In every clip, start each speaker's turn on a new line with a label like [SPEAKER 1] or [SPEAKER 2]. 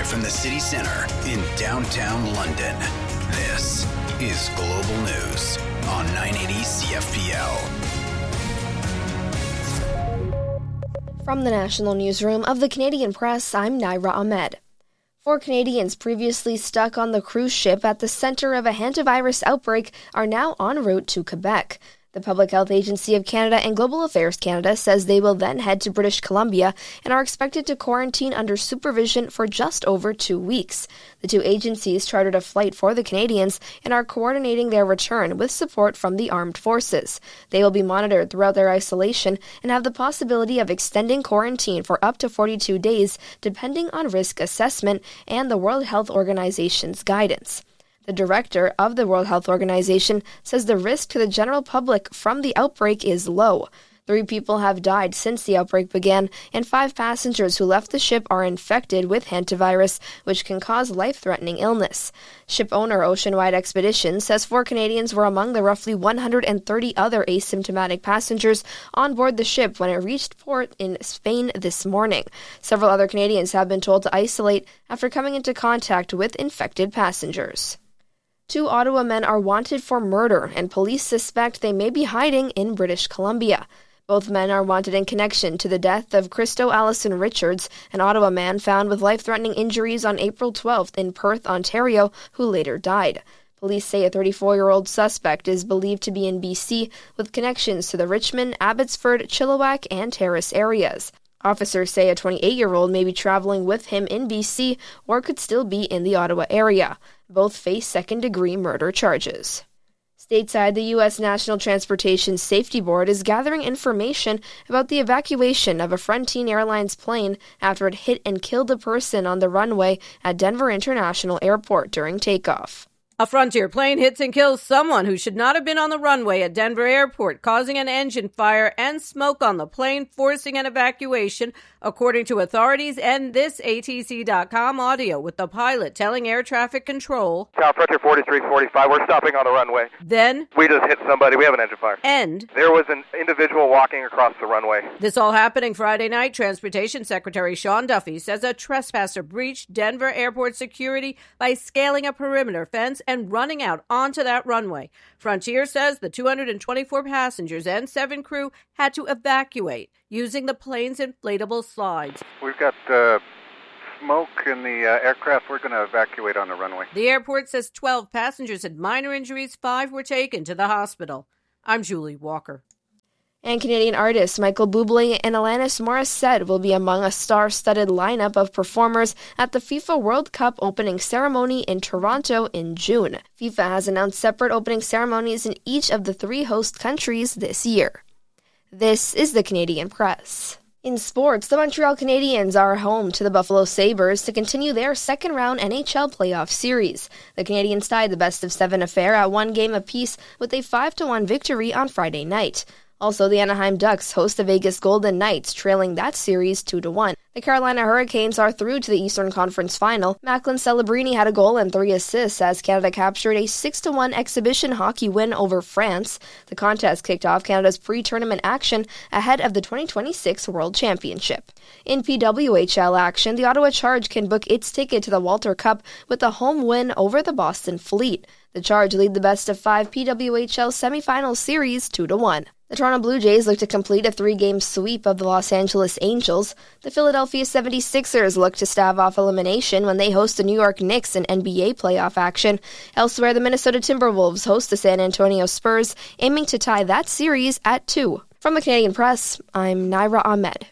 [SPEAKER 1] Live from the city centre in downtown London, this is Global News on 980 CFPL.
[SPEAKER 2] From the National Newsroom of the Canadian Press, I'm Naira Ahmed. 4 Canadians previously stuck on the cruise ship at the centre of a hantavirus outbreak are now en route to Quebec. The Public Health Agency of Canada and Global Affairs Canada says they will then head to British Columbia and are expected to quarantine under supervision for just over 2 weeks. The two agencies chartered a flight for the Canadians and are coordinating their return with support from the armed forces. They will be monitored throughout their isolation and have the possibility of extending quarantine for up to 42 days, depending on risk assessment and the World Health Organization's guidance. The director of the World Health Organization says the risk to the general public from the outbreak is low. 3 people have died since the outbreak began, and 5 passengers who left the ship are infected with hantavirus, which can cause life-threatening illness. Ship owner Oceanwide Expeditions says 4 Canadians were among the roughly 130 other asymptomatic passengers on board the ship when it reached port in Spain this morning. Several other Canadians have been told to isolate after coming into contact with infected passengers. 2 Ottawa men are wanted for murder, and police suspect they may be hiding in British Columbia. Both men are wanted in connection to the death of Christo Allison Richards, an Ottawa man found with life-threatening injuries on April 12th in Perth, Ontario, who later died. Police say a 34-year-old suspect is believed to be in BC with connections to the Richmond, Abbotsford, Chilliwack, and Terrace areas. Officers say a 28-year-old may be traveling with him in BC or could still be in the Ottawa area. Both face second-degree murder charges. Stateside, the U.S. National Transportation Safety Board is gathering information about the evacuation of a Frontier Airlines plane after it hit and killed a person on the runway at Denver International Airport during takeoff.
[SPEAKER 3] A Frontier plane hits and kills someone who should not have been on the runway at Denver Airport, causing an engine fire and smoke on the plane, forcing an evacuation, according to authorities and this ATC.com audio, with the pilot telling air traffic control,
[SPEAKER 4] Tower Frontier 4345, we're stopping on the runway.
[SPEAKER 3] Then,
[SPEAKER 4] we just hit somebody, we have an engine fire.
[SPEAKER 3] And
[SPEAKER 4] there was an individual walking across the runway.
[SPEAKER 3] This all happening Friday night. Transportation Secretary Sean Duffy says a trespasser breached Denver Airport security by scaling a perimeter fence and running out onto that runway. Frontier says the 224 passengers and 7 crew had to evacuate using the plane's inflatable slides.
[SPEAKER 5] We've got smoke in the aircraft. We're going to evacuate on the runway.
[SPEAKER 3] The airport says 12 passengers had minor injuries. 5 were taken to the hospital. I'm Julie Walker.
[SPEAKER 2] And Canadian artists Michael Bublé and Alanis Morissette will be among a star-studded lineup of performers at the FIFA World Cup opening ceremony in Toronto in June. FIFA has announced separate opening ceremonies in each of the 3 host countries this year. This is the Canadian Press. In sports, the Montreal Canadiens are home to the Buffalo Sabres to continue their second-round NHL playoff series. The Canadiens tied the best-of-7 affair at 1 game apiece with a 5-1 victory on Friday night. Also, the Anaheim Ducks host the Vegas Golden Knights, trailing that series 2-1. The Carolina Hurricanes are through to the Eastern Conference Final. Macklin Celebrini had a goal and 3 assists as Canada captured a 6-1 exhibition hockey win over France. The contest kicked off Canada's pre-tournament action ahead of the 2026 World Championship. In PWHL action, the Ottawa Charge can book its ticket to the Walter Cup with a home win over the Boston Fleet. The Charge lead the best-of-5 PWHL semifinal series 2-1. The Toronto Blue Jays look to complete a 3-game sweep of the Los Angeles Angels. The Philadelphia 76ers look to stave off elimination when they host the New York Knicks in NBA playoff action. Elsewhere, the Minnesota Timberwolves host the San Antonio Spurs, aiming to tie that series at 2. From the Canadian Press, I'm Naira Ahmed.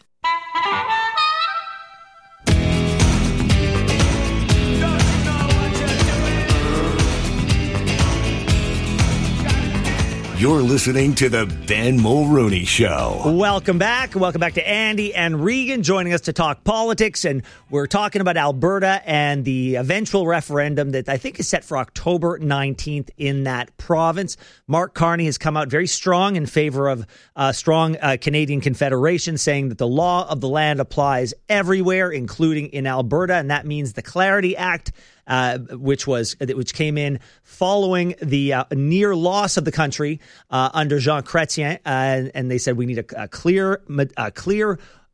[SPEAKER 1] You're listening to the Ben Mulrooney Show.
[SPEAKER 6] Welcome back. Welcome back to Andy and Regan joining us to talk politics. And we're talking about Alberta and the eventual referendum that I think is set for October 19th in that province. Mark Carney has come out very strong in favor of strong Canadian Confederation, saying that the law of the land applies everywhere, including in Alberta. And that means the Clarity Act, which came in following the near loss of the country under Jean Chrétien, and they said we need a clear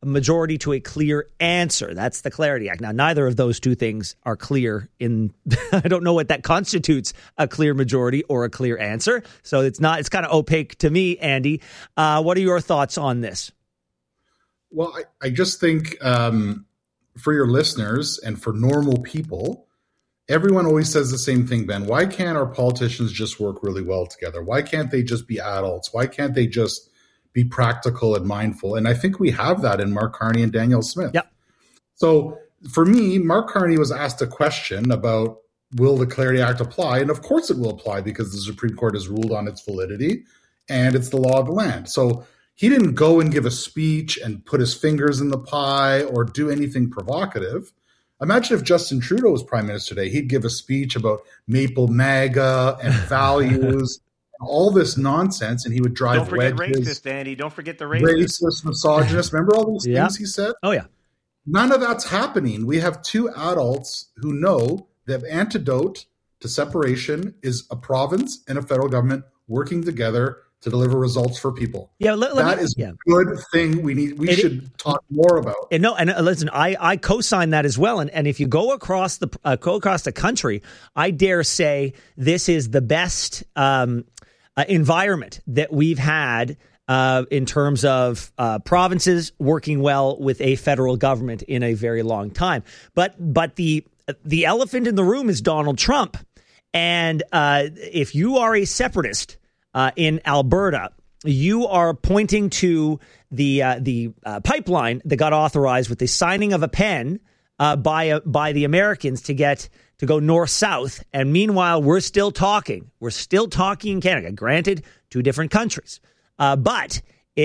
[SPEAKER 6] majority to a clear answer. That's the Clarity Act. Now, neither of those two things are clear in, I don't know what that constitutes, a clear majority or a clear answer. So it's kind of opaque to me, Andy. What are your thoughts on this?
[SPEAKER 7] Well, I just think for your listeners and for normal people, everyone always says the same thing, Ben. Why can't our politicians just work really well together? Why can't they just be adults? Why can't they just be practical and mindful? And I think we have that in Mark Carney and Danielle Smith.
[SPEAKER 6] Yep.
[SPEAKER 7] So for me, Mark Carney was asked a question about, will the Clarity Act apply? And of course it will apply because the Supreme Court has ruled on its validity and it's the law of the land. So he didn't go and give a speech and put his fingers in the pie or do anything provocative. Imagine if Justin Trudeau was prime minister today. He'd give a speech about Maple MAGA and values. All this nonsense, and he would drive wedges.
[SPEAKER 8] Don't forget racist, Andy. Don't forget the racist.
[SPEAKER 7] Racist, misogynist. Remember all these things he said?
[SPEAKER 6] Oh, yeah.
[SPEAKER 7] None of that's happening. We have two adults who know the antidote to separation is a province and a federal government working together to deliver results for people. Yeah, that is a good thing we should talk more about.
[SPEAKER 6] And listen, I co-sign that as well. And if you go across the country, I dare say this is the best environment that we've had in terms of provinces working well with a federal government in a very long time. But the elephant in the room is Donald Trump. And if you are a separatist in Alberta, you are pointing to the pipeline that got authorized with the signing of a pen by the Americans to go north-south. And meanwhile, we're still talking. We're still talking in Canada. Granted, two different countries. But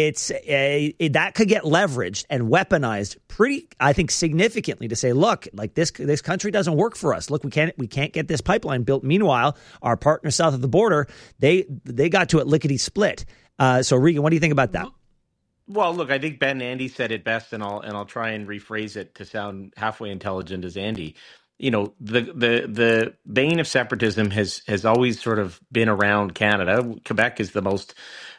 [SPEAKER 6] that could get leveraged and weaponized pretty, I think, significantly to say, look, like this country doesn't work for us. Look, we can't get this pipeline built. Meanwhile, our partners south of the border, they got to it lickety-split. So, Regan, what do you think about that?
[SPEAKER 8] Well, look, I think Ben and Andy said it best, and I'll try and rephrase it to sound halfway intelligent as Andy. You know, the bane of separatism has always sort of been around Canada. Quebec is the most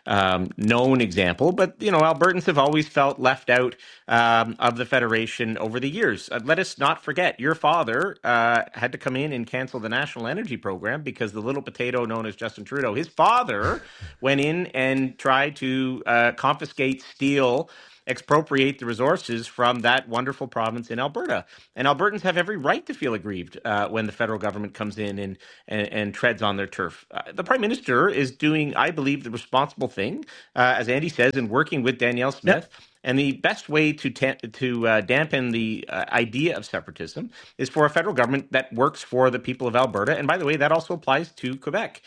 [SPEAKER 8] known example, but Albertans have always felt left out of the federation over the years. Let us not forget, your father had to come in and cancel the National Energy Program because the little potato known as Justin Trudeau, his father, went in and tried to confiscate, steal, expropriate the resources from that wonderful province in Alberta. And Albertans have every right to feel aggrieved when the federal government comes in and treads on their turf. The Prime Minister is doing, I believe, the responsible thing, as Andy says, in working with Danielle Smith. Yep. And the best way to dampen the idea of separatism is for a federal government that works for the people of Alberta. And by the way, that also applies to Quebec.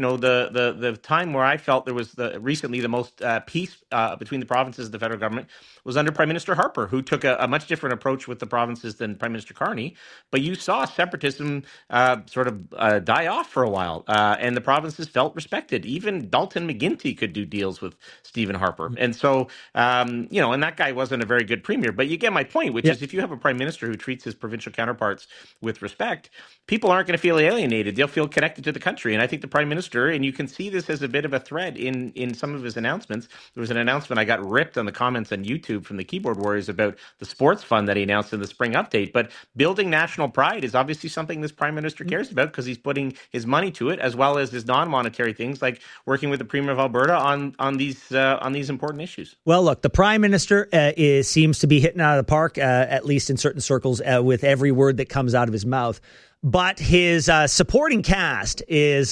[SPEAKER 8] The time where I felt there was recently the most peace between the provinces and the federal government was under Prime Minister Harper, who took a much different approach with the provinces than Prime Minister Carney. But you saw separatism sort of die off for a while, and the provinces felt respected. Even Dalton McGuinty could do deals with Stephen Harper. And so, and that guy wasn't a very good premier. But you get my point, which is if you have a prime minister who treats his provincial counterparts with respect, people aren't going to feel alienated. They'll feel connected to the country. And I think the prime minister, and you can see this as a bit of a thread in some of his announcements. There was an announcement, I got ripped on the comments on YouTube from the keyboard warriors about the sports fund that he announced in the spring update. But building national pride is obviously something this prime minister cares about because he's putting his money to it, as well as his non-monetary things like working with the premier of Alberta on these important issues.
[SPEAKER 6] Well, look, the prime minister seems to be hitting out of the park, at least in certain circles, with every word that comes out of his mouth. But his supporting cast is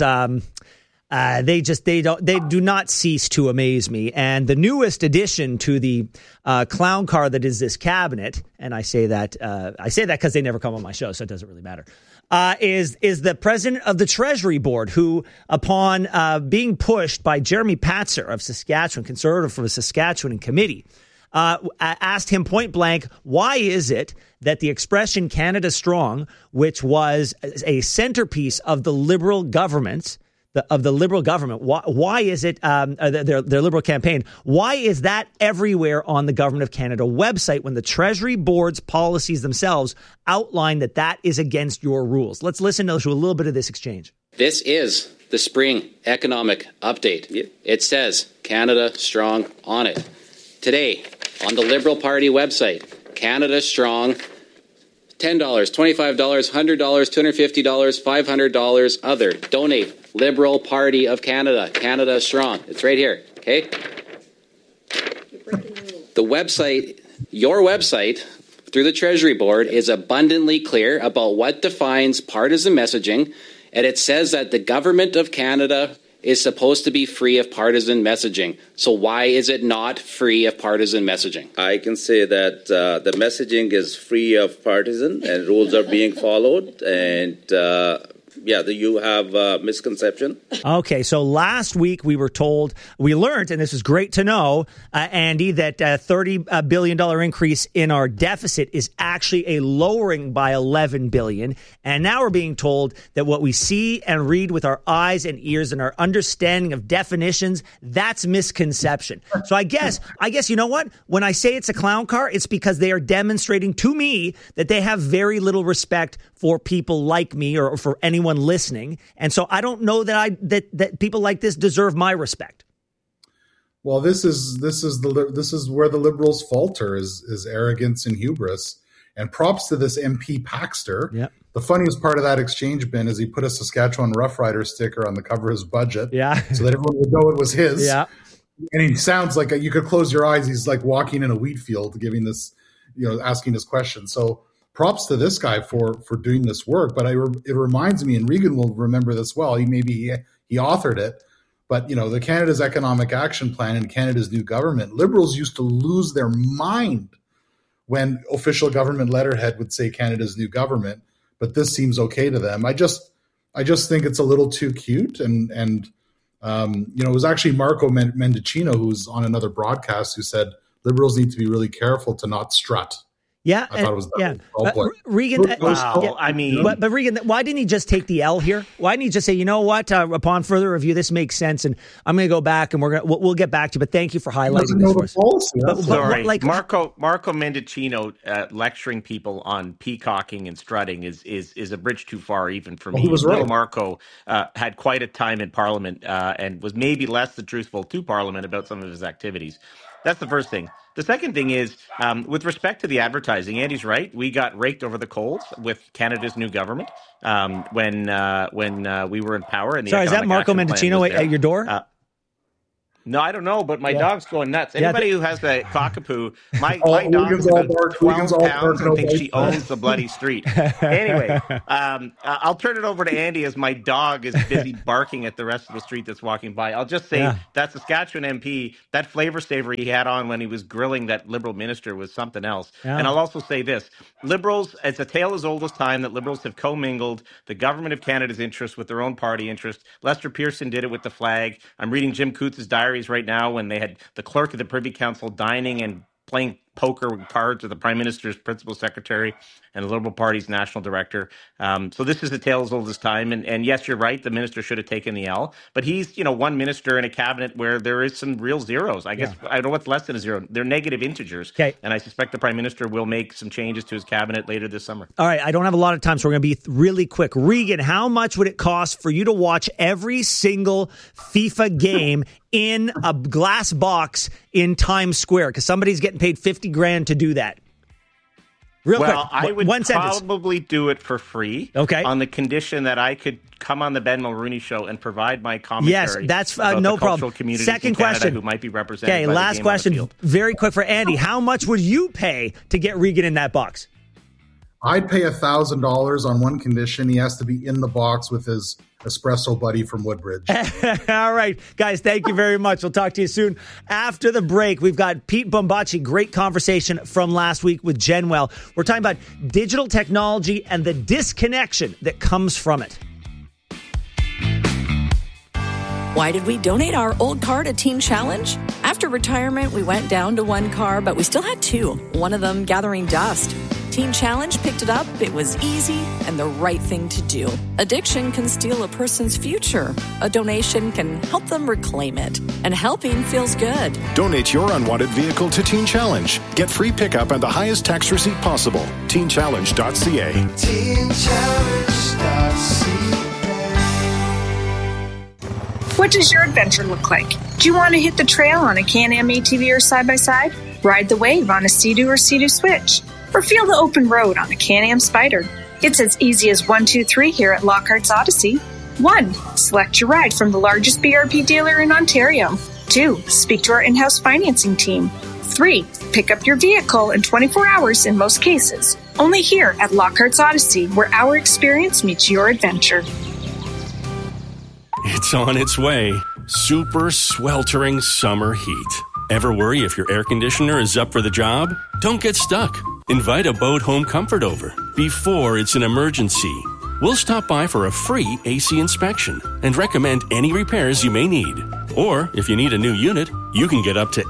[SPEAKER 6] they do not cease to amaze me. And the newest addition to the clown car that is this cabinet, and I say that because they never come on my show, so it doesn't really matter. Is the president of the Treasury Board, who, upon being pushed by Jeremy Patzer of Saskatchewan, conservative from Saskatchewan committee, asked him point blank, why is it that the expression Canada Strong, which was a centerpiece of the Liberal governments, why is it their Liberal campaign? Why is that everywhere on the Government of Canada website when the Treasury Board's policies themselves outline that is against your rules? Let's listen to a little bit of this exchange.
[SPEAKER 9] This is the spring economic update. It says Canada Strong on it. Today, on the Liberal Party website. Canada Strong, $10, $25, $100, $250, $500, other. Donate. Liberal Party of Canada. Canada Strong. It's right here. Okay? The website, your website, through the Treasury Board, is abundantly clear about what defines partisan messaging, and it says that the Government of Canada is supposed to be free of partisan messaging. So why is it not free of partisan messaging?
[SPEAKER 10] I can say that the messaging is free of partisan and rules are being followed, and you have misconception.
[SPEAKER 6] Okay, so last week we learned, and this is great to know, Andy, that $30 billion increase in our deficit is actually a lowering by $11 billion. And now we're being told that what we see and read with our eyes and ears and our understanding of definitions, that's misconception. So I guess, you know what? When I say it's a clown car, it's because they are demonstrating to me that they have very little respect for people like me or for anyone listening. And so I don't know that people like this deserve my respect.
[SPEAKER 7] Well, this is where the Liberals falter is arrogance and hubris. And props to this MP Paxter.
[SPEAKER 6] Yep.
[SPEAKER 7] The funniest part of that exchange bin is he put a Saskatchewan Rough Rider sticker on the cover of his budget, so that everyone would know it was his.
[SPEAKER 6] Yeah.
[SPEAKER 7] And he sounds like you could close your eyes. He's like walking in a wheat field, giving this, asking this question. So props to this guy for doing this work. But it reminds me, and Regan will remember this well. He authored it. But, the Canada's Economic Action Plan and Canada's new government, Liberals used to lose their mind when official government letterhead would say Canada's new government. But this seems okay to them. I just think it's a little too cute. And it was actually Marco Mendicino, who's on another broadcast, who said Liberals need to be really careful to not strut.
[SPEAKER 6] Yeah,
[SPEAKER 7] I thought it was
[SPEAKER 6] Regan.
[SPEAKER 8] Wow, I mean,
[SPEAKER 6] but Regan, why didn't he just take the L here? Why didn't he just say, you know what? Upon further review, this makes sense, and I'm going to go back and we'll get back to you. But thank you for highlighting this for us.
[SPEAKER 8] Sorry, Marco Mendicino lecturing people on peacocking and strutting is a bridge too far even for me. Little Marco had quite a time in Parliament and was maybe less than truthful to Parliament about some of his activities. That's the first thing. The second thing is, with respect to the advertising, Andy's right. We got raked over the coals with Canada's new government when we were in power. And
[SPEAKER 6] sorry, is that Marco Mendicino at your door?
[SPEAKER 8] No, I don't know, but my dog's going nuts. Anybody who has a cockapoo, my dog is about 12 pounds and thinks she owns the bloody street. Anyway, I'll turn it over to Andy as my dog is busy barking at the rest of the street that's walking by. I'll just say that Saskatchewan MP, that flavor saver he had on when he was grilling that Liberal minister was something else. Yeah. And I'll also say this. Liberals, it's a tale as old as time that Liberals have commingled the government of Canada's interests with their own party interest. Lester Pearson did it with the flag. I'm reading Jim Coots's diary right now when they had the clerk of the Privy Council dining and playing poker with cards with the Prime Minister's principal secretary and the Liberal Party's national director. So this is a tale as old as time. And yes, you're right. The minister should have taken the L. But he's, one minister in a cabinet where there is some real zeros. I guess I don't know what's less than a zero. They're negative integers. Okay. And I suspect the Prime Minister will make some changes to his cabinet later this summer.
[SPEAKER 6] All right. I don't have a lot of time, so we're going to be really quick. Regan, how much would it cost for you to watch every single FIFA game in a glass box in Times Square? Because somebody's getting paid $50,000 to do that. Real quick.
[SPEAKER 8] I would probably do it for free.
[SPEAKER 6] Okay.
[SPEAKER 8] On the condition that I could come on the Ben Mulrooney show and provide my commentary.
[SPEAKER 6] Yes, that's
[SPEAKER 8] about
[SPEAKER 6] no
[SPEAKER 8] the
[SPEAKER 6] problem.
[SPEAKER 8] Communities
[SPEAKER 6] Second
[SPEAKER 8] in Canada
[SPEAKER 6] question.
[SPEAKER 8] Who might be represented.
[SPEAKER 6] Okay,
[SPEAKER 8] by
[SPEAKER 6] last
[SPEAKER 8] the game
[SPEAKER 6] question.
[SPEAKER 8] On the field.
[SPEAKER 6] Very quick for Andy. How much would you pay to get Regan in that box?
[SPEAKER 7] I'd pay $1,000 on one condition. He has to be in the box with his espresso buddy from Woodbridge.
[SPEAKER 6] All right, guys, thank you very much. We'll talk to you soon. After the break, we've got Pete Bombachi. Great conversation from last week with Genwell. We're talking about digital technology and the disconnection that comes from it.
[SPEAKER 11] Why did we donate our old car to Teen Challenge? After retirement, we went down to one car, but we still had two, one of them gathering dust. Teen Challenge picked it up. It was easy and the right thing to do. Addiction can steal a person's future. A donation can help them reclaim it. And helping feels good.
[SPEAKER 12] Donate your unwanted vehicle to Teen Challenge. Get free pickup and the highest tax receipt possible. TeenChallenge.ca.
[SPEAKER 13] TeenChallenge.ca. What does your adventure look like? Do you want to hit the trail on a Can-Am ATV or side-by-side? Ride the wave on a Sea-Doo or Sea-Doo Switch, or feel the open road on a Can-Am Spyder. It's as easy as 1, 2, 3 here at Lockhart's Odyssey. 1. Select your ride from the largest BRP dealer in Ontario. 2. Speak to our in-house financing team. 3. Pick up your vehicle in 24 hours in most cases. Only here at Lockhart's Odyssey, where our experience meets your adventure.
[SPEAKER 14] It's on its way. Super sweltering summer heat. Ever worry if your air conditioner is up for the job? Don't get stuck. Invite Abode Home Comfort over before it's an emergency. We'll stop by for a free AC inspection and recommend any repairs you may need. Or, if you need a new unit, you can get up to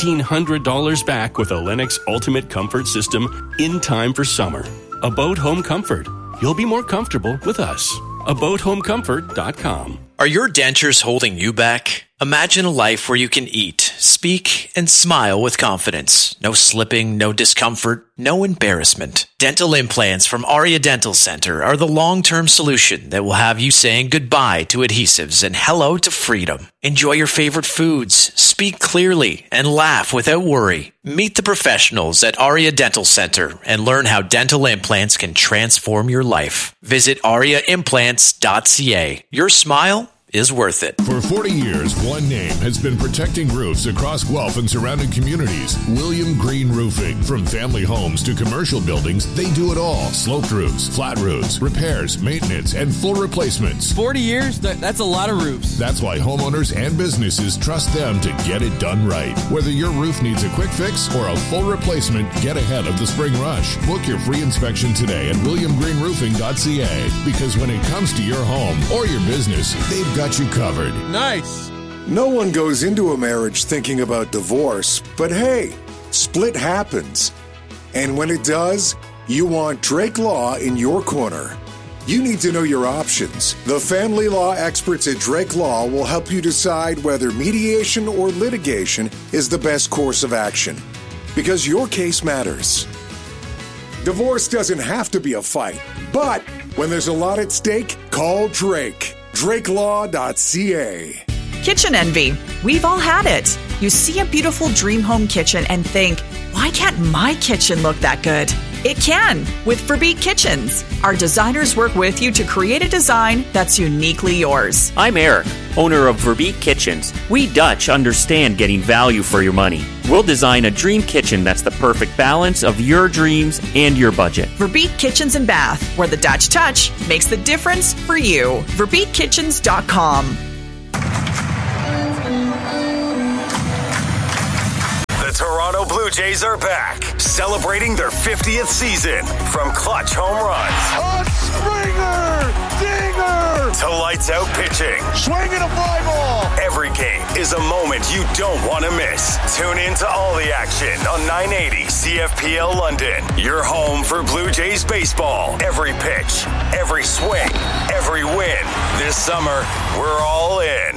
[SPEAKER 14] $1,800 back with a Lennox Ultimate Comfort System in time for summer. Abode Home Comfort. You'll be more comfortable with us. AbodeHomeComfort.com.
[SPEAKER 15] Are your dentures holding you back? Imagine a life where you can eat, speak, and smile with confidence. No slipping, no discomfort, no embarrassment. Dental implants from Aria Dental Center are the long-term solution that will have you saying goodbye to adhesives and hello to freedom. Enjoy your favorite foods, speak clearly, and laugh without worry. Meet the professionals at Aria Dental Center and learn how dental implants can transform your life. Visit ariaimplants.ca. Your smile is worth it.
[SPEAKER 16] For 40 years, one name has been protecting roofs across Guelph and surrounding communities. William Green Roofing. From family homes to commercial buildings, they do it all. Sloped roofs, flat roofs, repairs, maintenance, and full replacements.
[SPEAKER 17] 40 years? That's a lot of roofs.
[SPEAKER 16] That's why homeowners and businesses trust them to get it done right. Whether your roof needs a quick fix or a full replacement, get ahead of the spring rush. Book your free inspection today at williamgreenroofing.ca. Because when it comes to your home or your business, they've got you covered.
[SPEAKER 17] Nice.
[SPEAKER 18] No one goes into a marriage thinking about divorce, but hey, split happens. And when it does, you want Drake Law in your corner. You need to know your options. The family law experts at Drake Law will help you decide whether mediation or litigation is the best course of action. Because your case matters. Divorce doesn't have to be a fight, but when there's a lot at stake, call Drake. DrakeLaw.ca.
[SPEAKER 19] Kitchen envy. We've all had it. You see a beautiful dream home kitchen and think, why can't my kitchen look that good? It can with Verbeek Kitchens. Our designers work with you to create a design that's uniquely yours.
[SPEAKER 20] I'm Eric, owner of Verbeek Kitchens. We Dutch understand getting value for your money. We'll design a dream kitchen that's the perfect balance of your dreams and your budget.
[SPEAKER 19] Verbeek Kitchens and Bath, where the Dutch touch makes the difference for you. VerbeekKitchens.com.
[SPEAKER 21] The Toronto Blue Jays are back, celebrating their 50th season. From clutch home runs,
[SPEAKER 22] a Springer, dinger,
[SPEAKER 21] to lights out pitching,
[SPEAKER 22] swinging a fly ball.
[SPEAKER 21] Every game is a moment you don't want to miss. Tune in to all the action on 980 CFPL London. Your home for Blue Jays baseball. Every pitch, every swing, every win. This summer, we're all in.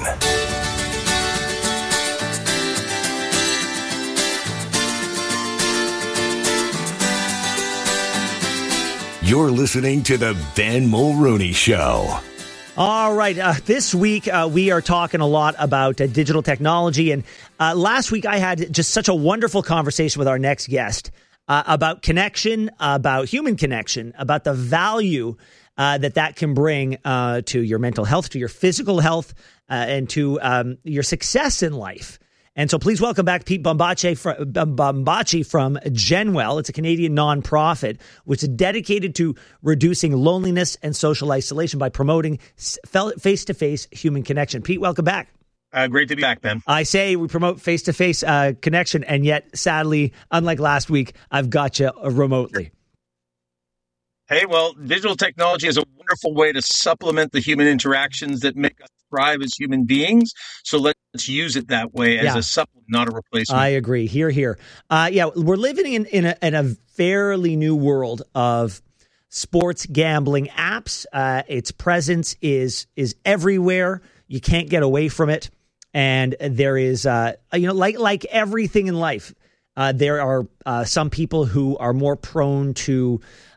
[SPEAKER 16] You're listening to the Ben Mulrooney Show.
[SPEAKER 6] All right. This week, we are talking a lot about digital technology. And last week, I had just such a wonderful conversation with our next guest about connection, about human connection, about the value that can bring to your mental health, to your physical health, and to your success in life. And so please welcome back Pete Bombaci from Genwell. It's a Canadian nonprofit which is dedicated to reducing loneliness and social isolation by promoting face-to-face human connection. Pete, welcome back.
[SPEAKER 23] Great to be back, Ben.
[SPEAKER 6] I say we promote face-to-face connection, and yet, sadly, unlike last week, I've got you remotely.
[SPEAKER 23] Hey, well, digital technology is a wonderful way to supplement the human interactions that make us thrive as human beings. So let's use it that way as a supplement, not a replacement.
[SPEAKER 6] I agree. Hear, hear. We're living in a fairly new world of sports gambling apps. Its presence is everywhere. You can't get away from it. And there is, like everything in life, there are some people who are more prone to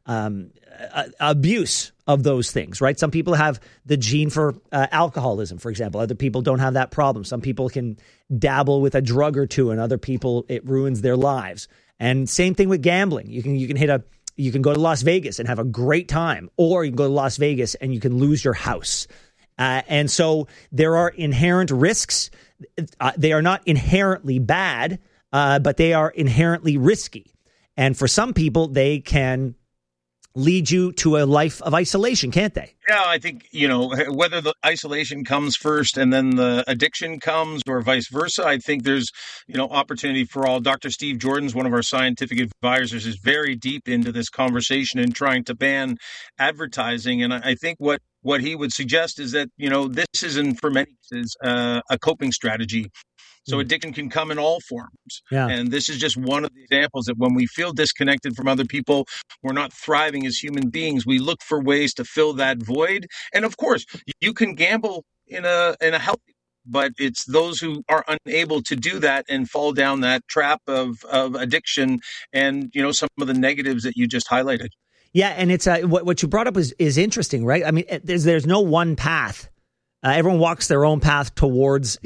[SPEAKER 6] abuse of those things, right? Some people have the gene for alcoholism, for example. Other people don't have that problem. Some people can dabble with a drug or two, and other people, it ruins their lives. And same thing with gambling. You can go to Las Vegas and have a great time, or you can go to Las Vegas and you can lose your house. And so there are inherent risks. They are not inherently bad, but they are inherently risky. And for some people, they can lead you to a life of isolation, can't they?
[SPEAKER 23] Yeah, I think, whether the isolation comes first and then the addiction comes or vice versa, I think there's, opportunity for all. Dr. Steve Jordan's one of our scientific advisors, is very deep into this conversation and trying to ban advertising. And I think what he would suggest is that, this isn't for many cases a coping strategy. So addiction can come in all forms.
[SPEAKER 6] Yeah.
[SPEAKER 23] And this is just one of the examples that when we feel disconnected from other people, we're not thriving as human beings. We look for ways to fill that void. And of course, you can gamble in a healthy, but it's those who are unable to do that and fall down that trap of addiction and, some of the negatives that you just highlighted.
[SPEAKER 6] Yeah. And it's what you brought up is interesting, right? I mean, there's no one path. Everyone walks their own path towards,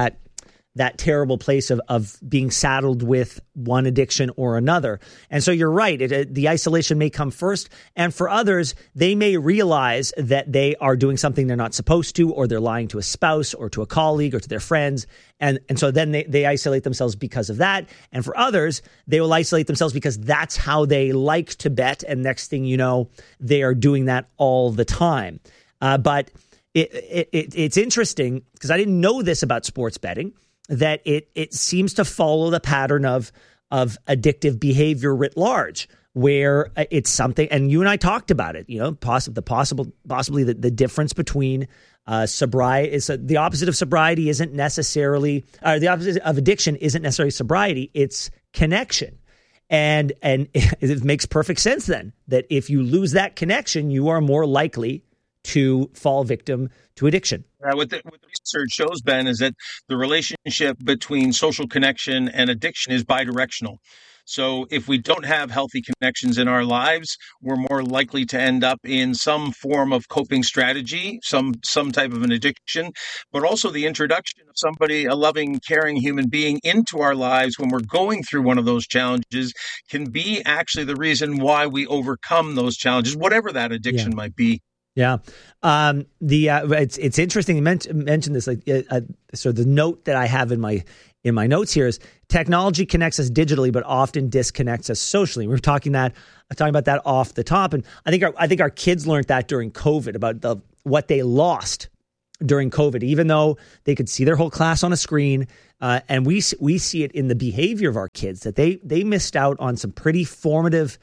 [SPEAKER 6] that terrible place of being saddled with one addiction or another. And so you're right. The isolation may come first. And for others, they may realize that they are doing something they're not supposed to, or they're lying to a spouse or to a colleague or to their friends. And so then they isolate themselves because of that. And for others, they will isolate themselves because that's how they like to bet. And next thing you know, they are doing that all the time. But it's interesting because I didn't know this about sports betting, that it seems to follow the pattern of addictive behavior writ large, where it's something, and you and I talked about it, possibly the difference between sobriety is the opposite of sobriety isn't necessarily, the opposite of addiction isn't necessarily sobriety, it's connection. And it makes perfect sense then that if you lose that connection, you are more likely to fall victim to addiction.
[SPEAKER 23] What the research shows, Ben, is that the relationship between social connection and addiction is bidirectional. So if we don't have healthy connections in our lives, we're more likely to end up in some form of coping strategy, some type of an addiction, but also the introduction of somebody, a loving, caring human being into our lives when we're going through one of those challenges can be actually the reason why we overcome those challenges, whatever that addiction might be.
[SPEAKER 6] Yeah. It's interesting you mentioned this. So the note that I have in my notes here is technology connects us digitally, but often disconnects us socially. We were talking about that off the top, and I think our kids learned that during COVID about what they lost during COVID, even though they could see their whole class on a screen, and we see it in the behavior of our kids that they missed out on some pretty formative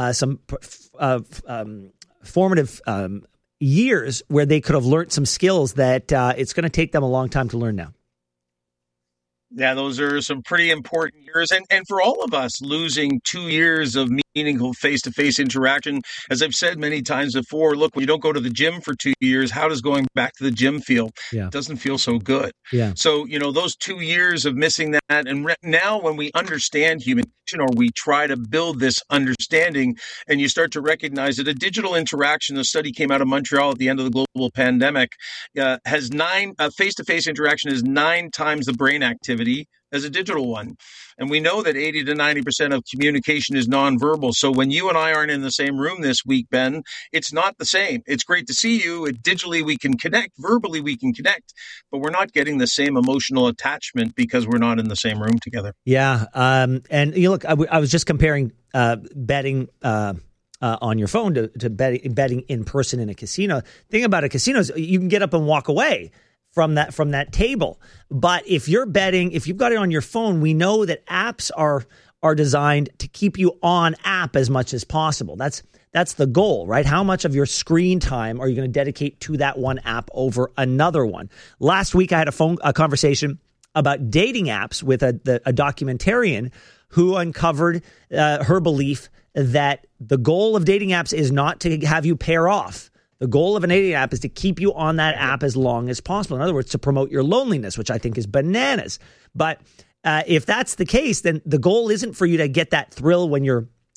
[SPEAKER 6] years where they could have learned some skills that it's going to take them a long time to learn now.
[SPEAKER 23] Yeah, those are some pretty important years. And for all of us, losing 2 years of meaningful face-to-face interaction, as I've said many times before, look, when you don't go to the gym for 2 years, how does going back to the gym feel?
[SPEAKER 6] Yeah.
[SPEAKER 23] It doesn't feel so good.
[SPEAKER 6] Yeah.
[SPEAKER 23] So, those 2 years of missing that, and now when we understand human connection, or we try to build this understanding, and you start to recognize that a digital interaction, the study came out of Montreal at the end of the global pandemic, has face-to-face interaction is 9 times the brain activity as a digital one. And we know that 80 to 90% of communication is nonverbal. So when you and I aren't in the same room this week, Ben, it's not the same. It's great to see you. Digitally, we can connect. Verbally, we can connect. But we're not getting the same emotional attachment because we're not in the same room together.
[SPEAKER 6] Yeah. And look, I was just comparing betting on your phone to betting in person in a casino. The thing about a casino is you can get up and walk away from that table. But if you've got it on your phone, we know that apps are designed to keep you on app as much as possible. That's the goal, right? How much of your screen time are you going to dedicate to that one app over another one? Last week, I had a conversation about dating apps with a documentarian who uncovered her belief that the goal of dating apps is not to have you pair off. The goal of an dating app is to keep you on that app as long as possible. In other words, to promote your loneliness, which I think is bananas. But if that's the case, then the goal isn't for you to get that thrill when you're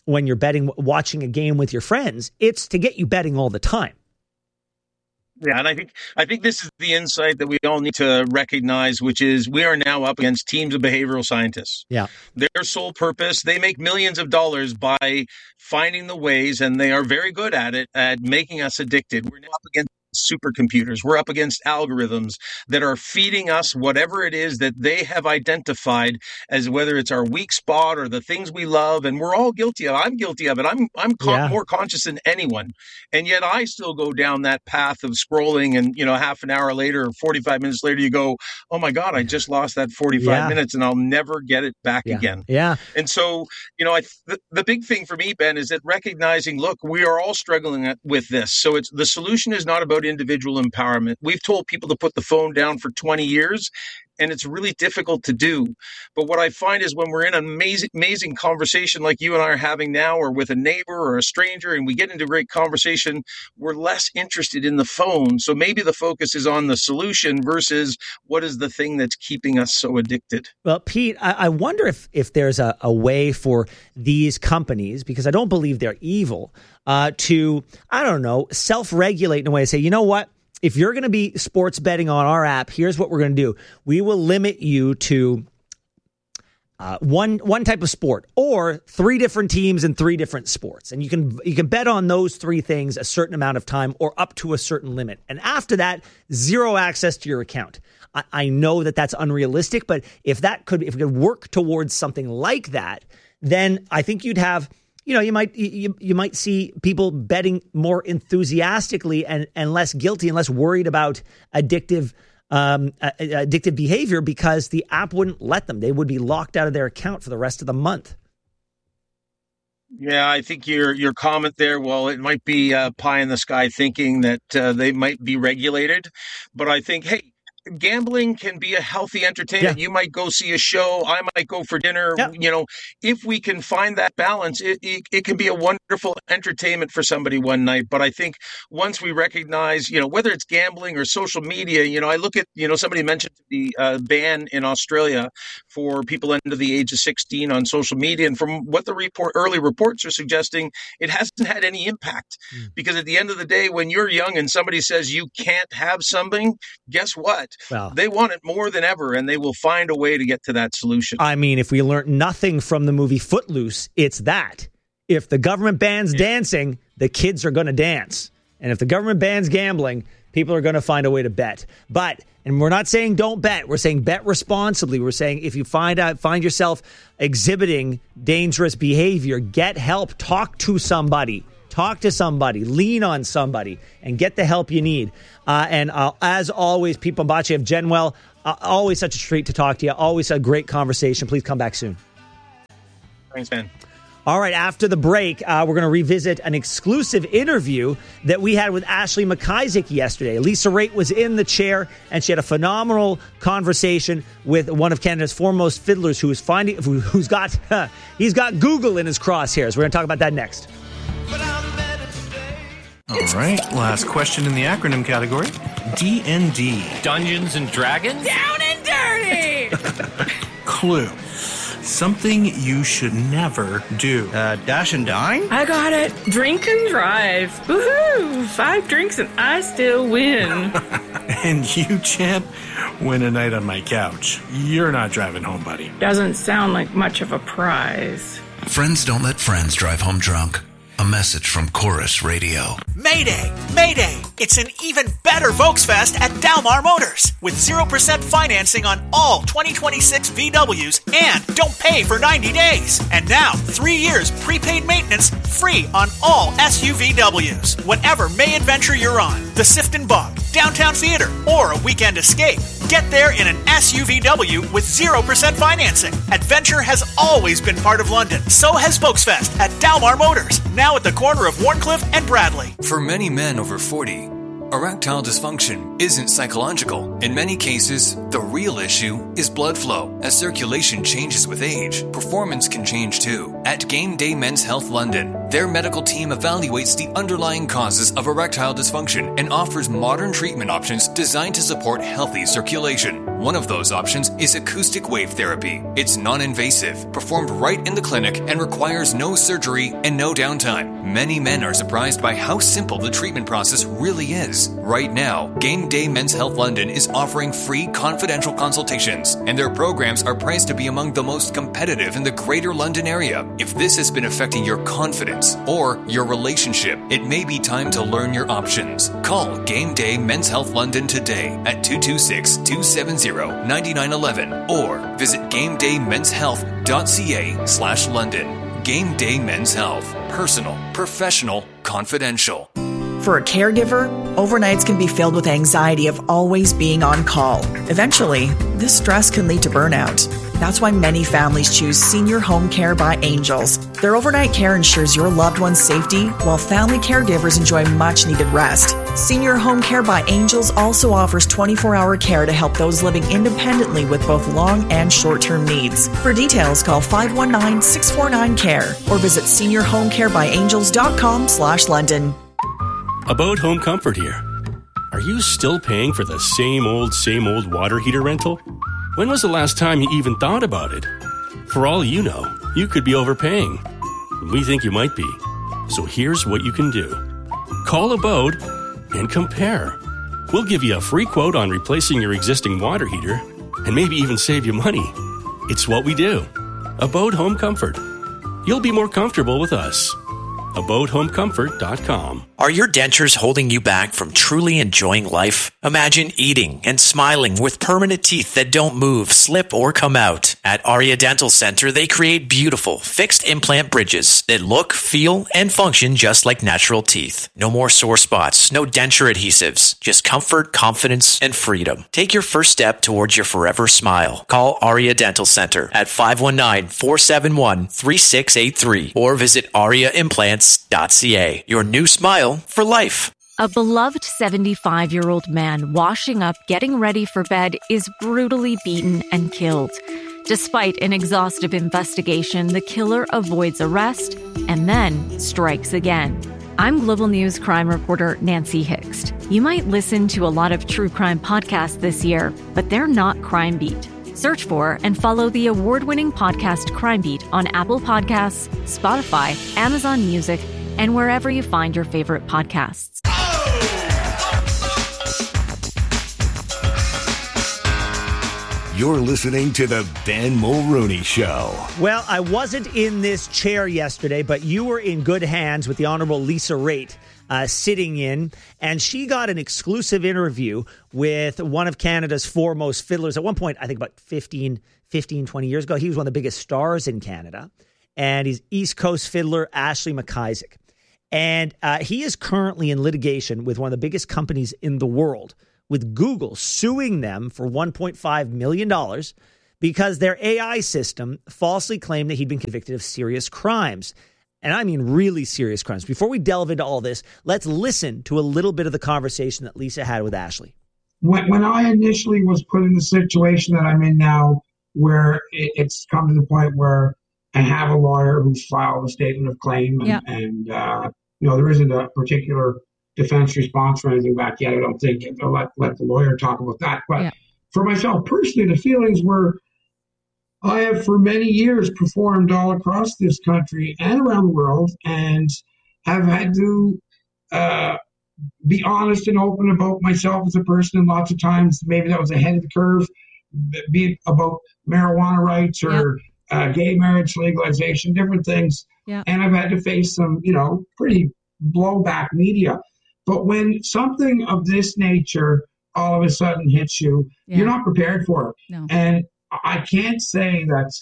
[SPEAKER 6] when you're betting, watching a game with your friends. It's to get you betting all the time.
[SPEAKER 23] Yeah, and I think this is the insight that we all need to recognize, which is we are now up against teams of behavioral scientists.
[SPEAKER 6] Yeah.
[SPEAKER 23] Their sole purpose, they make millions of dollars by finding the ways, and they are very good at it, at making us addicted. We're now up against supercomputers. We're up against algorithms that are feeding us whatever it is that they have identified as, whether it's our weak spot or the things we love, and we're all guilty of it. I'm guilty of it. I'm more conscious than anyone, and yet I still go down that path of scrolling, and half an hour later or 45 minutes later you go, oh my God, I just lost that 45 minutes and I'll never get it back again.
[SPEAKER 6] Yeah.
[SPEAKER 23] And so the big thing for me, Ben, is that recognizing, look, we are all struggling with this. So the solution is not about individual empowerment. We've told people to put the phone down for 20 years, and it's really difficult to do. But what I find is when we're in an amazing conversation like you and I are having now, or with a neighbor or a stranger, and we get into a great conversation, we're less interested in the phone. So maybe the focus is on the solution versus what is the thing that's keeping us so addicted.
[SPEAKER 6] Well, Pete, I wonder if there's a way for these companies, because I don't believe they're evil, to, I don't know, self-regulate in a way, say, you know what? If you're going to be sports betting on our app, here's what we're going to do. We will limit you to one type of sport, or 3 different teams in 3 different sports. And you can bet on those 3 things a certain amount of time, or up to a certain limit. And after that, 0 access to your account. I know that that's unrealistic, but if it could work towards something like that, then I think you'd have, you might see people betting more enthusiastically and less guilty and less worried about addictive behavior, because the app wouldn't let them. They would be locked out of their account for the rest of the month.
[SPEAKER 23] Yeah, I think your comment there, well, it might be pie in the sky thinking that they might be regulated, but I think, hey, gambling can be a healthy entertainment. Yeah. You might go see a show. I might go for dinner. Yeah. If we can find that balance, it can be a wonderful entertainment for somebody one night. But I think once we recognize, whether it's gambling or social media, I look at, somebody mentioned the ban in Australia for people under the age of 16 on social media. And from what the early reports are suggesting, it hasn't had any impact. Because at the end of the day, when you're young and somebody says you can't have something, guess what? Well, they want it more than ever, and they will find a way to get to that solution.
[SPEAKER 6] I mean, if we learned nothing from the movie Footloose, it's that. If the government bans dancing, the kids are going to dance. And if the government bans gambling, people are going to find a way to bet. And we're not saying don't bet. We're saying bet responsibly. We're saying if you find yourself exhibiting dangerous behavior, get help. Talk to somebody. Lean on somebody, and get the help you need. As always, Pete Bombace of Genwell, always such a treat to talk to you. Always a great conversation. Please come back soon.
[SPEAKER 23] Thanks, man.
[SPEAKER 6] All right, after the break, we're going to revisit an exclusive interview that we had with Ashley McIsaac yesterday. Lisa Raitt was in the chair, and she had a phenomenal conversation with one of Canada's foremost fiddlers he's got Google in his crosshairs. We're going to talk about that next.
[SPEAKER 3] All right, last question in the acronym category. D&D.
[SPEAKER 4] Dungeons and Dragons?
[SPEAKER 5] Down and dirty!
[SPEAKER 3] Clue. Something you should never do.
[SPEAKER 4] Dash and dine?
[SPEAKER 5] I got it. Drink and drive. Woohoo! 5 drinks and I still win.
[SPEAKER 3] And you, champ, win a night on my couch. You're not driving home, buddy.
[SPEAKER 5] Doesn't sound like much of a prize.
[SPEAKER 1] Friends don't let friends drive home drunk. A message from Chorus Radio.
[SPEAKER 24] Mayday! Mayday! It's an even better Volksfest at Dalmar Motors with 0% financing on all 2026 VWs and don't pay for 90 days. And now, 3 years prepaid maintenance free on all SUVWs. Whatever May adventure you're on, the Sifton Bog, Downtown Theater, or a weekend escape, get there in an SUVW with 0% financing. Adventure has always been part of London. So has Volksfest at Dalmar Motors, now at the corner of Warncliffe and Bradley.
[SPEAKER 25] For many men over 40,
[SPEAKER 2] Erectile dysfunction isn't psychological. In many cases, the real issue is blood flow. As circulation changes with age, performance can change too. At Game Day Men's Health London, their medical team evaluates the underlying causes of erectile dysfunction and offers modern treatment options designed to support healthy circulation. One of those options is acoustic wave therapy. It's non-invasive, performed right in the clinic, and requires no surgery and no downtime. Many men are surprised by how simple the treatment process really is. Right now, Game Day Men's Health London is offering free confidential consultations, and their programs are priced to be among the most competitive in the Greater London area. If this has been affecting your confidence or your relationship, it may be time to learn your options. Call Game Day Men's Health London today at 226-270-9911 or visit GameDayMen'sHealth.ca/London. Game Day Men's Health. Personal, professional, confidential.
[SPEAKER 19] For a caregiver, overnights can be filled with anxiety of always being on call. Eventually, this stress can lead to burnout. That's why many families choose Senior Home Care by Angels. Their overnight care ensures your loved one's safety, while family caregivers enjoy much-needed rest. Senior Home Care by Angels also offers 24-hour care to help those living independently with both long and short-term needs. For details, call 519-649-CARE or visit seniorhomecarebyangels.com/London.
[SPEAKER 14] About Home Comfort here. Are you still paying for the same old water heater rental? When was the last time you even thought about it? For all you know, you could be overpaying. We think you might be. So here's what you can do. Call Abode and compare. We'll give you a free quote on replacing your existing water heater and maybe even save you money. It's what we do. Abode Home Comfort. You'll be more comfortable with us. AbodeHomeComfort.com.
[SPEAKER 15] Are your dentures holding you back from truly enjoying life? Imagine eating and smiling with permanent teeth that don't move, slip, or come out. At Aria Dental Center, they create beautiful, fixed implant bridges that look, feel, and function just like natural teeth. No more sore spots, no denture adhesives, just comfort, confidence, and freedom. Take your first step towards your forever smile. Call Aria Dental Center at 519-471-3683 or visit ariaimplants.ca. Your new smile for life.
[SPEAKER 8] A beloved 75-year-old man washing up, getting ready for bed, is brutally beaten and killed. Despite an exhaustive investigation, the killer avoids arrest and then strikes again. I'm Global News crime reporter Nancy Hixt. You might listen to a lot of true crime podcasts this year, but they're not Crime Beat. Search for and follow the award-winning podcast Crime Beat on Apple Podcasts, Spotify, Amazon Music, and wherever you find your favorite podcasts.
[SPEAKER 16] You're listening to the Ben Mulrooney Show.
[SPEAKER 6] Well, I wasn't in this chair yesterday, but you were in good hands with the Honorable Lisa Raitt sitting in, and she got an exclusive interview with one of Canada's foremost fiddlers. At one point, I think about 20 years ago, he was one of the biggest stars in Canada, and he's East Coast fiddler Ashley McIsaac. And he is currently in litigation with one of the biggest companies in the world, with Google suing them for $1.5 million because their AI system falsely claimed that he'd been convicted of serious crimes. And I mean really serious crimes. Before we delve into all this, let's listen to a little bit of the conversation that Lisa had with Ashley.
[SPEAKER 9] When I initially was put in the situation that I'm in now, where it's come to the point where I have a lawyer who's filed a statement of claim and there isn't a particular defense response or anything back yet. I don't think I'll let the lawyer talk about that. But for myself personally, the feelings were I have for many years performed all across this country and around the world and have had to be honest and open about myself as a person. And lots of times maybe that was ahead of the curve, be it about marijuana rights or gay marriage legalization, different things. Yeah. And I've had to face some, pretty blowback media. But when something of this nature all of a sudden hits you, you're not prepared for it. No. And I can't say that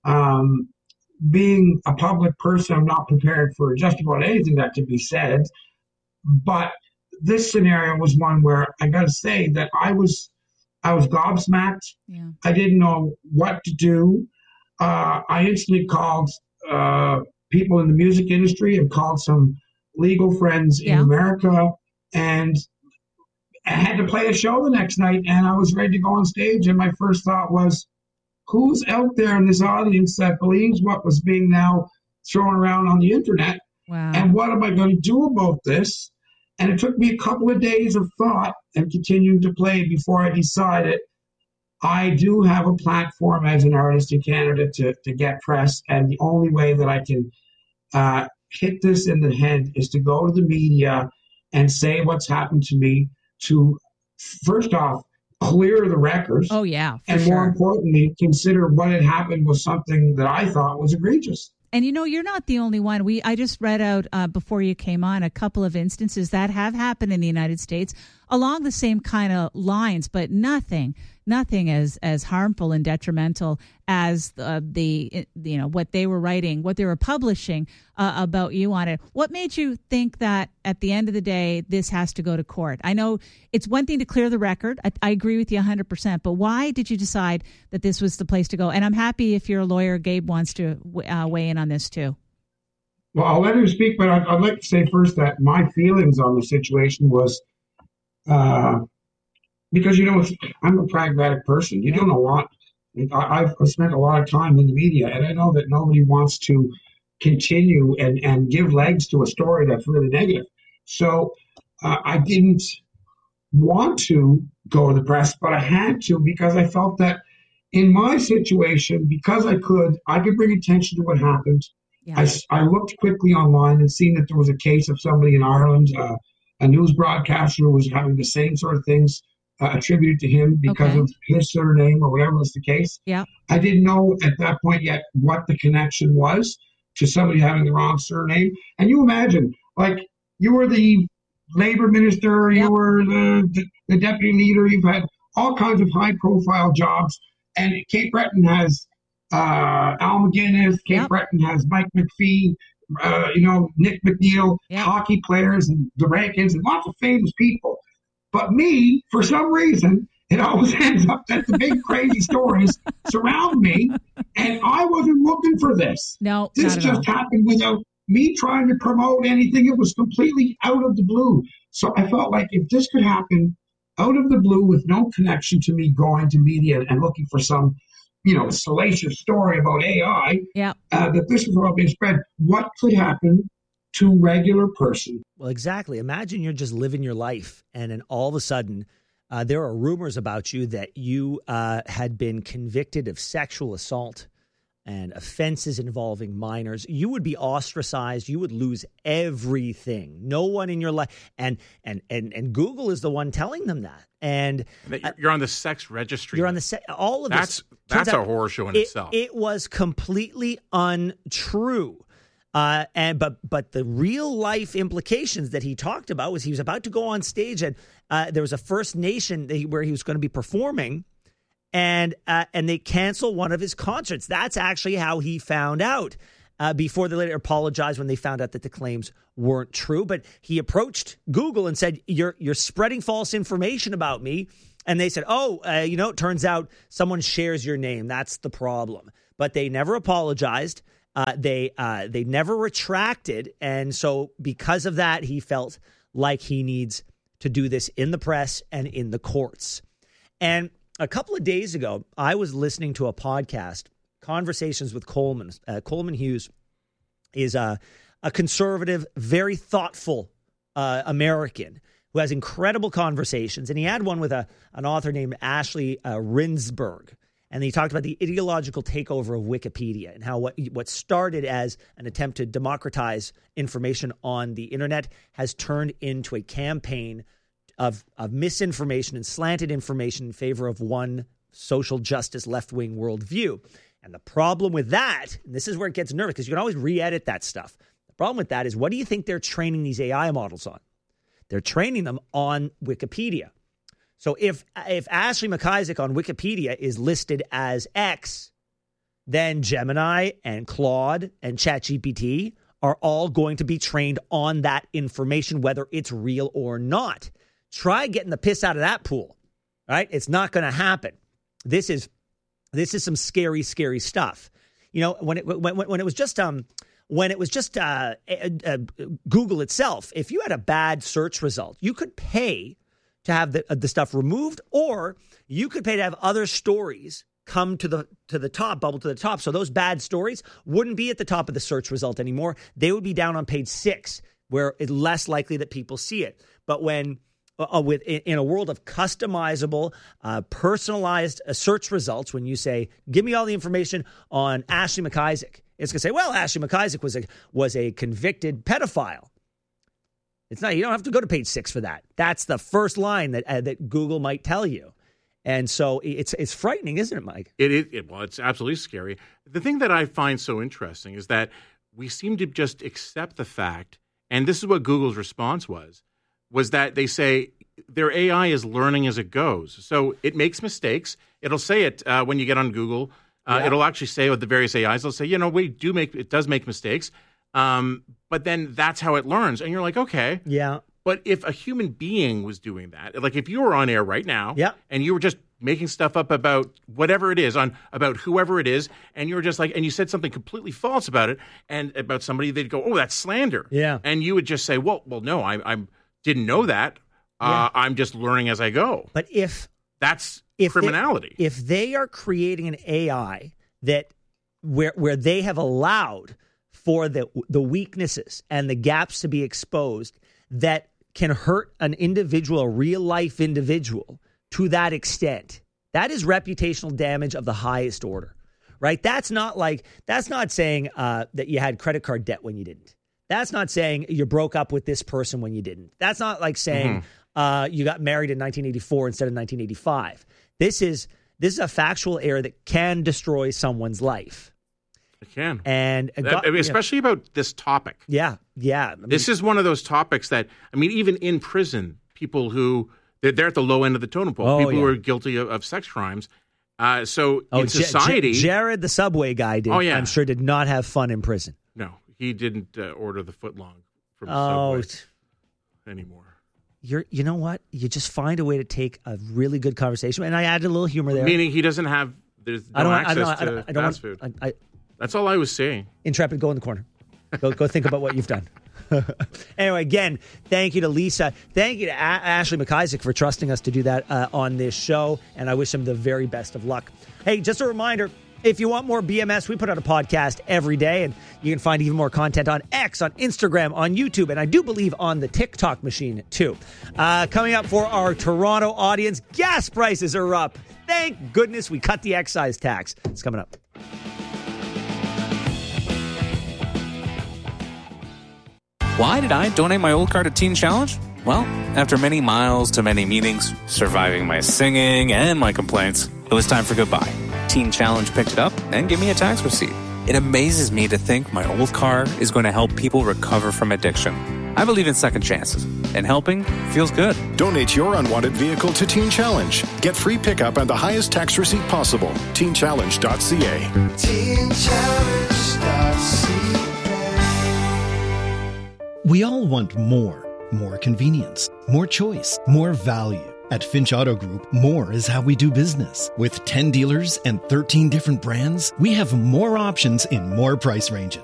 [SPEAKER 9] being a public person, I'm not prepared for just about anything that could be said. But this scenario was one where I got to say that I was gobsmacked. Yeah. I didn't know what to do. I instantly called people in the music industry and called some legal friends in America. And I had to play a show the next night, and I was ready to go on stage. And my first thought was, who's out there in this audience that believes what was being now thrown around on the internet?
[SPEAKER 7] Wow.
[SPEAKER 9] And what am I going to do about this? And it took me a couple of days of thought and continuing to play before I decided I do have a platform as an artist in Canada to get press. And the only way that I can hit this in the head is to go to the media and say what's happened to me, to first off, clear the records.
[SPEAKER 7] Oh, yeah.
[SPEAKER 9] And more importantly, consider what had happened was something that I thought was egregious.
[SPEAKER 7] And you're not the only one. I just read out before you came on a couple of instances that have happened in the United States along the same kind of lines, but nothing as harmful and detrimental as what they were writing, what they were publishing about you on it. What made you think that at the end of the day, this has to go to court? I know it's one thing to clear the record. I agree with you 100%, but why did you decide that this was the place to go? And I'm happy if your lawyer, Gabe, wants to weigh in on this too.
[SPEAKER 9] Well, I'll let him speak, but I'd like to say first that my feelings on the situation was, because, I'm a pragmatic person. You don't know what. I've spent a lot of time in the media, and I know that nobody wants to continue and give legs to a story that's really negative. So I didn't want to go to the press, but I had to because I felt that in my situation, because I could bring attention to what happened. Yeah. I looked quickly online and seen that there was a case of somebody in Ireland, a news broadcaster who was having the same sort of things attributed to him because of his surname or whatever was the case.
[SPEAKER 7] Yeah.
[SPEAKER 9] I didn't know at that point yet what the connection was to somebody having the wrong surname. And you imagine, like, you were the labor minister, you were the deputy leader, you've had all kinds of high-profile jobs, and Cape Breton has Al McGuinness, Cape Breton has Mike McPhee, Nick McNeil, hockey players, and the Rankins, and lots of famous people. But me, for some reason, it always ends up that the big crazy stories surround me, and I wasn't looking for this.
[SPEAKER 7] No,
[SPEAKER 9] this just happened without me trying to promote anything. It was completely out of the blue. So I felt like if this could happen out of the blue with no connection to me going to media and looking for some, salacious story about AI, that this was all being spread, what could happen to regular person?
[SPEAKER 6] Well, exactly. Imagine you're just living your life, and then all of a sudden, there are rumors about you that you had been convicted of sexual assault and offenses involving minors. You would be ostracized. You would lose everything. No one in your life, and Google is the one telling them that. And
[SPEAKER 10] you're on the sex registry.
[SPEAKER 6] You're on the all of this.
[SPEAKER 10] That's a horror show in itself.
[SPEAKER 6] It was completely untrue. But the real life implications that he talked about was he was about to go on stage, and there was a First Nation where he was going to be performing, and they canceled one of his concerts. That's actually how he found out. Before they later apologized when they found out that the claims weren't true, but he approached Google and said, "You're spreading false information about me," and they said, "it turns out someone shares your name. That's the problem." But they never apologized. They never retracted. And so because of that, he felt like he needs to do this in the press and in the courts. And a couple of days ago, I was listening to a podcast, Conversations with Coleman. Coleman Hughes is a conservative, very thoughtful American who has incredible conversations. And he had one with an author named Ashley Rinsberg. And he talked about the ideological takeover of Wikipedia and how what started as an attempt to democratize information on the internet has turned into a campaign of misinformation and slanted information in favor of one social justice left-wing worldview. And the problem with that, and this is where it gets nervous because you can always re-edit that stuff. The problem with that is, what do you think they're training these AI models on? They're training them on Wikipedia. So if Ashley McIsaac on Wikipedia is listed as X, then Gemini and Claude and ChatGPT are all going to be trained on that information, whether it's real or not. Try getting the piss out of that pool, right? It's not going to happen. This is some scary, scary stuff. When it was just Google itself, if you had a bad search result, you could pay to have the stuff removed, or you could pay to have other stories come to the top, bubble to the top. So those bad stories wouldn't be at the top of the search result anymore. They would be down on page 6, where it's less likely that people see it. But when in a world of customizable, personalized search results, when you say, give me all the information on Ashley McIsaac, it's going to say, well, Ashley McIsaac was a convicted pedophile. It's not. You don't have to go to page 6 for that. That's the first line that Google might tell you. And so it's frightening, isn't it, Mike?
[SPEAKER 10] It is. Well, it's absolutely scary. The thing that I find so interesting is that we seem to just accept the fact, and this is what Google's response was that they say their AI is learning as it goes. So it makes mistakes. It'll say it when you get on Google. It'll actually say with the various AIs, they'll say, it does make mistakes. But then that's how it learns. And you're like, okay.
[SPEAKER 6] Yeah.
[SPEAKER 10] But if a human being was doing that, like if you were on air right now and you were just making stuff up about whatever it is, about whoever it is, and you were just like, and you said something completely false about it and about somebody, they'd go, oh, that's slander.
[SPEAKER 6] Yeah.
[SPEAKER 10] And you would just say, well, no, I didn't know that. I'm just learning as I go.
[SPEAKER 6] But
[SPEAKER 10] that's criminality.
[SPEAKER 6] If they are creating an AI that where they have allowed for the weaknesses and the gaps to be exposed that can hurt an individual, a real life individual, to that extent, that is reputational damage of the highest order, right? That's not saying that you had credit card debt when you didn't. That's not saying you broke up with this person when you didn't. That's not like saying you got married in 1984 instead of 1985. This is a factual error that can destroy someone's life.
[SPEAKER 10] It can.
[SPEAKER 6] And
[SPEAKER 10] especially about this topic.
[SPEAKER 6] Yeah. I mean,
[SPEAKER 10] this is one of those topics that, even in prison, people who, they're at the low end of the totem pole, people who are guilty of sex crimes. In society.
[SPEAKER 6] Jared, the Subway guy, I'm sure did not have fun in prison.
[SPEAKER 10] No, he didn't order the footlong from Subway anymore.
[SPEAKER 6] You know what? You just find a way to take a really good conversation. And I added a little humor there.
[SPEAKER 10] Meaning he doesn't have, there's no access to fast food. That's all I was saying.
[SPEAKER 6] Intrepid, go in the corner. Go think about what you've done. Anyway, again, thank you to Lisa. Thank you to Ashley McIsaac for trusting us to do that on this show. And I wish him the very best of luck. Hey, just a reminder, if you want more BMS, we put out a podcast every day. And you can find even more content on X, on Instagram, on YouTube. And I do believe on the TikTok machine, too. Coming up for our Toronto audience, gas prices are up. Thank goodness we cut the excise tax. It's coming up.
[SPEAKER 11] Why did I donate my old car to Teen Challenge? Well, after many miles to many meetings, surviving my singing and my complaints, it was time for goodbye. Teen Challenge picked it up and gave me a tax receipt. It amazes me to think my old car is going to help people recover from addiction. I believe in second chances, and helping feels good.
[SPEAKER 16] Donate your unwanted vehicle to Teen Challenge. Get free pickup and the highest tax receipt possible. TeenChallenge.ca.
[SPEAKER 12] TeenChallenge.ca. We all want more convenience, more choice, more value. At Finch Auto Group, more is how we do business. With 10 dealers and 13 different brands, we have more options in more price ranges.